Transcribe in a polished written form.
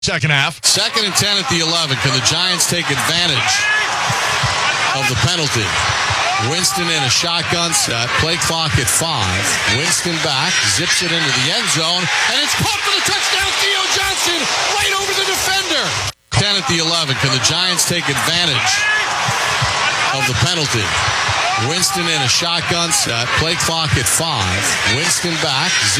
Second half. 2nd and 10 at the 11. Can the Giants take advantage of the penalty? Winston in a shotgun set. Play clock at 5. Winston back. Zips it into the end zone. And it's caught for the touchdown. Theo Johnson right over the defender. 10 at the 11. Can the Giants take advantage of the penalty? Winston in a shotgun set. Play clock at 5. Winston back.